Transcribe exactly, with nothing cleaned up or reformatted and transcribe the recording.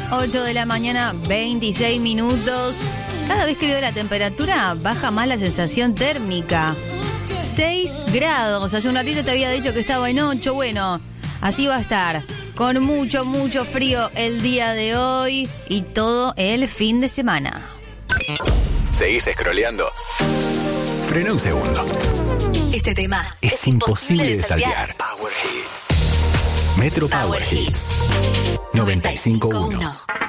ocho de la mañana, veintiséis minutos. Cada vez que veo la temperatura, baja más la sensación térmica. seis grados. Hace un ratito te había dicho que estaba en ocho. Bueno, así va a estar. Con mucho, mucho frío el día de hoy y todo el fin de semana. ¿Seguís scrolleando? Frena un segundo. Este tema es, es imposible, imposible de saltear. Power Hits. Metro Power, Power Hits. noventa y cinco punto uno.